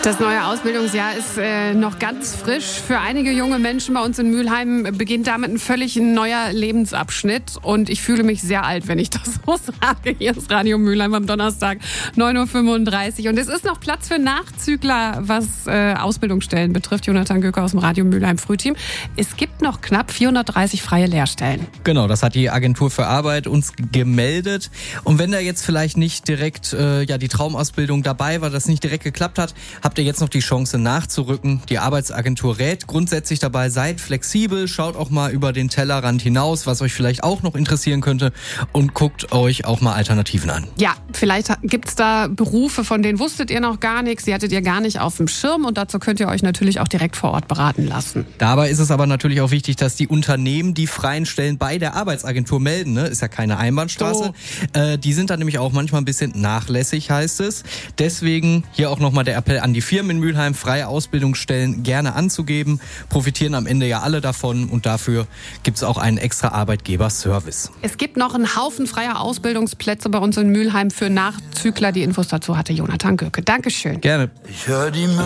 Das neue Ausbildungsjahr ist noch ganz frisch. Für einige junge Menschen bei uns in Mülheim beginnt damit ein völlig neuer Lebensabschnitt. Und ich fühle mich sehr alt, wenn ich das so sage. Hier ist Radio Mülheim am Donnerstag, 9.35 Uhr. Und es ist noch Platz für Nachzügler, was Ausbildungsstellen betrifft. Jonathan Göke aus dem Radio Mülheim Frühteam. Es gibt noch knapp 430 freie Lehrstellen. Genau, das hat die Agentur für Arbeit uns gemeldet. Und wenn da jetzt vielleicht nicht direkt die Traumausbildung dabei war, das nicht direkt geklappt hat, habt ihr jetzt noch die Chance nachzurücken. Die Arbeitsagentur rät grundsätzlich dabei, seid flexibel, schaut auch mal über den Tellerrand hinaus, was euch vielleicht auch noch interessieren könnte, und guckt euch auch mal Alternativen an. Ja, vielleicht gibt's da Berufe, von denen wusstet ihr noch gar nichts, die hattet ihr gar nicht auf dem Schirm, und dazu könnt ihr euch natürlich auch direkt vor Ort beraten lassen. Dabei ist es aber natürlich auch wichtig, dass die Unternehmen die freien Stellen bei der Arbeitsagentur melden. Ne? Ist ja keine Einbahnstraße. Die sind dann nämlich auch manchmal ein bisschen nachlässig, heißt es. Deswegen hier auch nochmal der Appell an die Firmen in Mülheim, freie Ausbildungsstellen gerne anzugeben. Profitieren am Ende ja alle davon, und dafür gibt es auch einen extra Arbeitgeberservice. Es gibt noch einen Haufen freier Ausbildungsplätze bei uns in Mülheim für Nachzügler. Die Infos dazu hatte Jonathan Göke. Dankeschön. Gerne. Ich höre die